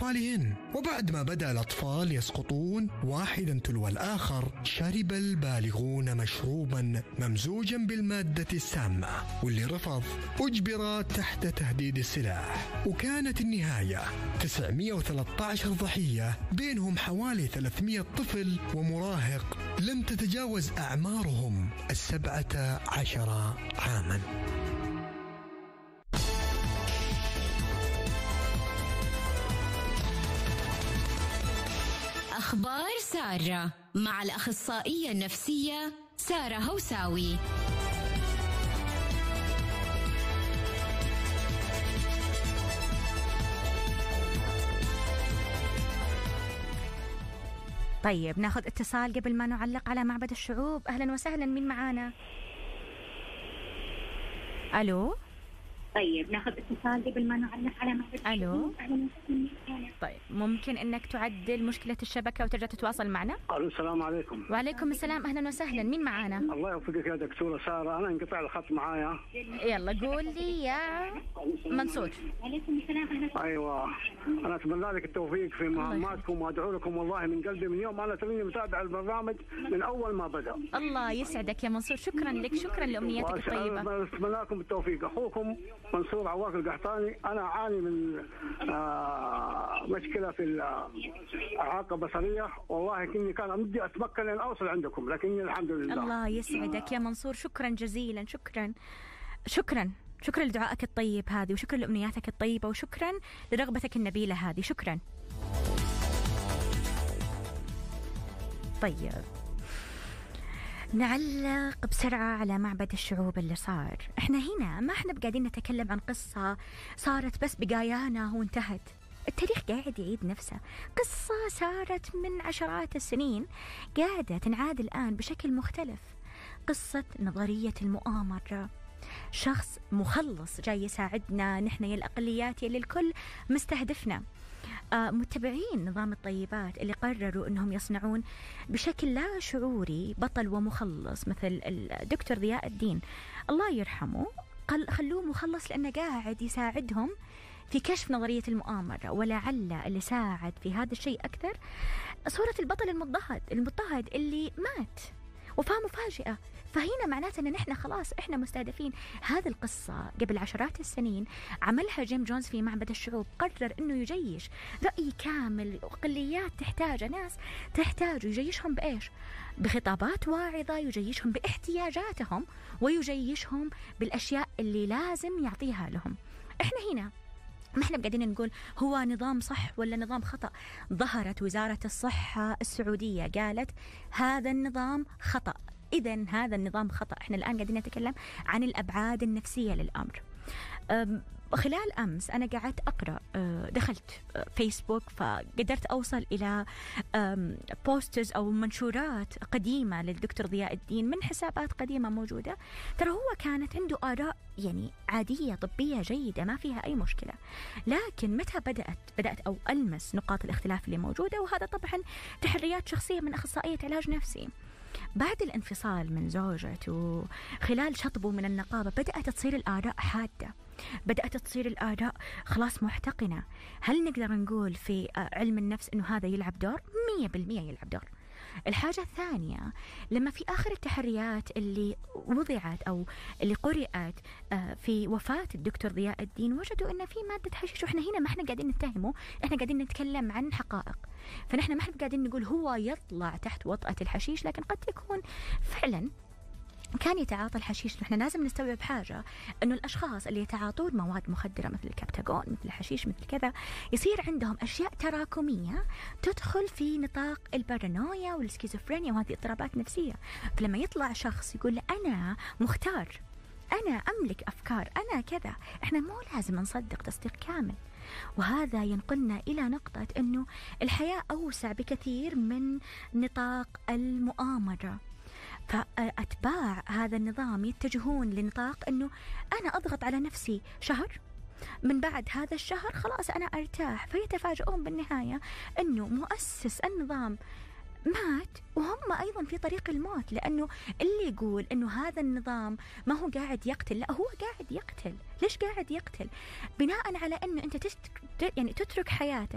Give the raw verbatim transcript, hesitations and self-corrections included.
أطفالهن. وبعد ما بدأ الأطفال يسقطون واحدا تلو الآخر، شرب البالغون مشروبا ممزوجا بالمادة السامة، واللي رفض أجبر تحت تهديد السلاح. وكانت النهاية تسعمائة وثلاثة عشر ضحية، بينهم حوالي ثلاثمائة طفل ومراهق لم تتجاوز أعمارهم السبعة عشر عاما. أخبار سارة مع الأخصائية النفسية سارة هوساوي. طيب ناخذ اتصال قبل ما نعلق على معبد الشعوب. أهلا وسهلا، مين معانا؟ ألو. طيب ناخذ اتصال قبل ما نعلق على معبد ألو. طيب ممكن انك تعدل مشكلة الشبكة وترجع تتواصل معنا؟ الو السلام عليكم. وعليكم السلام، اهلا وسهلا، مين معانا؟ الله يوفقك يا دكتورة سارة، انا انقطع الخط معايا. يلا قول لي يا منصور. عليكم السلام. أهلا. ايوه انا اتمنى لك التوفيق في مهماتكم وادعو لكم والله من قلبي من يوم انا تريني متابع البرنامج من اول ما بدا. الله يسعدك يا منصور، شكرا لك، شكرا لامنياتك الطيبة. اتمنى لكم التوفيق. اخوكم منصور عواق القحطاني. انا اعاني من آه مشكلة في الإعاقة البصرية، والله كني كان أمدي أتمكن أن أوصل عندكم، لكني الحمد لله. الله يسعدك يا منصور، شكرا جزيلا، شكرا شكرا شكرا لدعائك الطيب هذه، وشكرا لأمنياتك الطيبة، وشكرا لرغبتك النبيلة هذه، شكرا. طيب نعلق بسرعة على معبد الشعوب اللي صار. احنا هنا ما احنا بقاعدين نتكلم عن قصة صارت بس بقايانا وانتهت. التاريخ قاعد يعيد نفسه، قصة صارت من عشرات السنين قاعدة تنعاد الآن بشكل مختلف. قصة نظرية المؤامرة، شخص مخلص جاي يساعدنا نحن يا الأقليات يا للكل مستهدفنا. آه متبعين نظام الطيبات اللي قرروا أنهم يصنعون بشكل لا شعوري بطل ومخلص مثل الدكتور ضياء الدين الله يرحمه، قال خلوه مخلص لأنه قاعد يساعدهم في كشف نظرية المؤامرة. ولعل اللي ساعد في هذا الشيء أكثر صورة البطل المضطهد المضطهد اللي مات وفاة مفاجئة. فهنا معناته أن نحن خلاص إحنا مستهدفين. هذه القصة قبل عشرات السنين عملها جيم جونز في معبد الشعوب، قرر أنه يجيش رأي كامل، أقليات تحتاج ناس تحتاج، يجيشهم بإيش؟ بخطابات واعظة، يجيشهم باحتياجاتهم، ويجيشهم بالأشياء اللي لازم يعطيها لهم. إحنا هنا ما احنا قاعدين نقول هو نظام صح ولا نظام خطأ. ظهرت وزارة الصحة السعودية قالت هذا النظام خطأ، إذن هذا النظام خطأ. احنا الآن قاعدين نتكلم عن الأبعاد النفسية للأمر. خلال أمس أنا قعدت أقرأ، دخلت فيسبوك فقدرت أوصل إلى بوسترز أو منشورات قديمة للدكتور ضياء الدين من حسابات قديمة موجودة. ترى هو كانت عنده آراء يعني عادية طبية جيدة ما فيها أي مشكلة، لكن متى بدأت بدأت أو ألمس نقاط الاختلاف اللي موجودة، وهذا طبعا تحريات شخصية من أخصائية علاج نفسي. بعد الانفصال من زوجته خلال شطبه من النقابة بدأت تصير الآراء حادة، بدأت تصير الآراء خلاص محتقنة. هل نقدر نقول في علم النفس أنه هذا يلعب دور؟ مية بالمية يلعب دور. الحاجة الثانية، لما في آخر التحريات اللي وضعت أو اللي قرأت في وفاة الدكتور ضياء الدين وجدوا أن في مادة حشيش، وإحنا هنا ما إحنا قاعدين نتهمه، إحنا قاعدين نتكلم عن حقائق. فنحن ما إحنا قاعدين نقول هو يطلع تحت وطأة الحشيش، لكن قد يكون فعلا كان يتعاطى الحشيش. نحن لازم نستوعب حاجة، أنه الأشخاص اللي يتعاطون مواد مخدرة مثل الكبتاغون مثل الحشيش مثل كذا يصير عندهم أشياء تراكمية تدخل في نطاق البارانويا والسكيزوفرينيا وهذه اضطرابات نفسية. فلما يطلع شخص يقول أنا مختار، أنا أملك أفكار، أنا كذا، إحنا مو لازم نصدق تصديق كامل. وهذا ينقلنا إلى نقطة أنه الحياة أوسع بكثير من نطاق المؤامرة. فأتباع هذا النظام يتجهون لنطاق أنه أنا أضغط على نفسي شهر، من بعد هذا الشهر خلاص أنا أرتاح، فيتفاجئون بالنهاية أنه مؤسس النظام مات وهم أيضا في طريق الموت. لأنه اللي يقول أنه هذا النظام ما هو قاعد يقتل، لا هو قاعد يقتل. ليش قاعد يقتل؟ بناء على أنه أنت تست... يعني تترك حياتك